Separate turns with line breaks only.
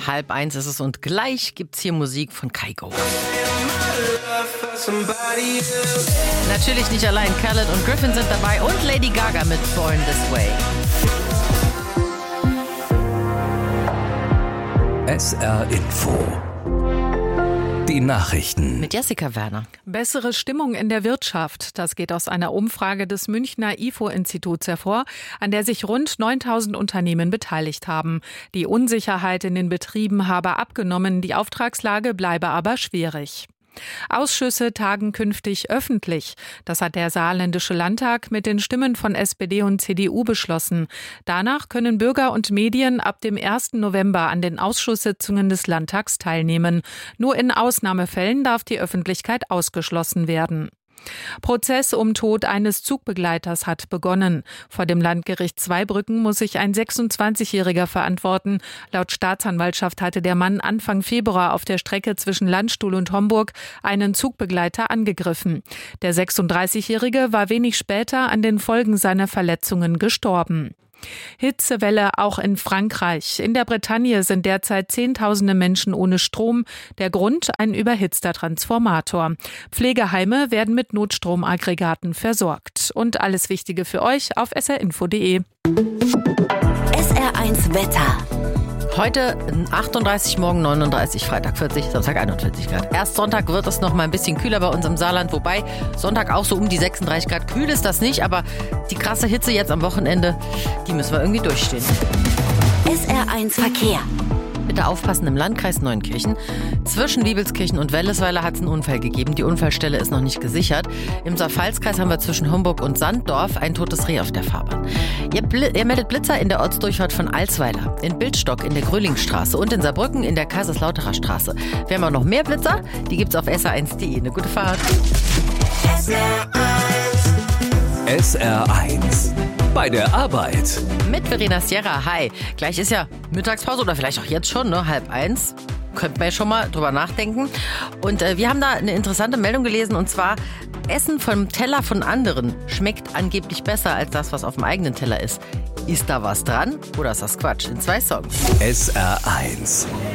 1:30 ist es und gleich gibt's hier Musik von Kygo. Natürlich nicht allein, Khaled und Griffin sind dabei und Lady Gaga mit Born This Way.
SR Info. Die Nachrichten.
Mit Jessica Werner.
Bessere Stimmung in der Wirtschaft. Das geht aus einer Umfrage des Münchner IFO-Instituts hervor, an der sich rund 9.000 Unternehmen beteiligt haben. Die Unsicherheit in den Betrieben habe abgenommen, die Auftragslage bleibe aber schwierig. Ausschüsse tagen künftig öffentlich. Das hat der Saarländische Landtag mit den Stimmen von SPD und CDU beschlossen. Danach können Bürger und Medien ab dem 1. November an den Ausschusssitzungen des Landtags teilnehmen. Nur in Ausnahmefällen darf die Öffentlichkeit ausgeschlossen werden. Prozess um Tod eines Zugbegleiters hat begonnen. Vor dem Landgericht Zweibrücken muss sich ein 26-Jähriger verantworten. Laut Staatsanwaltschaft hatte der Mann Anfang Februar auf der Strecke zwischen Landstuhl und Homburg einen Zugbegleiter angegriffen. Der 36-Jährige war wenig später an den Folgen seiner Verletzungen gestorben. Hitzewelle auch in Frankreich. In der Bretagne sind derzeit Zehntausende Menschen ohne Strom. Der Grund: ein überhitzter Transformator. Pflegeheime werden mit Notstromaggregaten versorgt. Und alles Wichtige für euch auf srinfo.de.
SR1 Wetter.
Heute 38, morgen 39, Freitag 40, Samstag 41 Grad. Erst Sonntag wird es noch mal ein bisschen kühler bei uns im Saarland, wobei Sonntag auch so um die 36 Grad. Kühl ist das nicht, aber die krasse Hitze jetzt am Wochenende, die müssen wir irgendwie durchstehen.
SR1 Verkehr.
Bitte aufpassen, im Landkreis Neunkirchen. Zwischen Wiebelskirchen und Wellesweiler hat es einen Unfall gegeben. Die Unfallstelle ist noch nicht gesichert. Im Saarpfalzkreis haben wir zwischen Homburg und Sanddorf ein totes Reh auf der Fahrbahn. Ihr meldet Blitzer in der Ortsdurchfahrt von Alsweiler, in Bildstock in der Grölingstraße und in Saarbrücken in der Kaiserslauterer Straße. Wir haben auch noch mehr Blitzer, die gibt's auf sr1.de. Eine gute Fahrt.
SR1. Bei der Arbeit.
Mit Verena Sierra. Hi. Gleich ist ja Mittagspause oder vielleicht auch jetzt schon, ne? 12:30. Könnte man ja schon mal drüber nachdenken. Und wir haben da eine interessante Meldung gelesen, und zwar: Essen vom Teller von anderen schmeckt angeblich besser als das, was auf dem eigenen Teller ist. Ist da was dran oder ist das Quatsch? In 2 Songs.
SR1.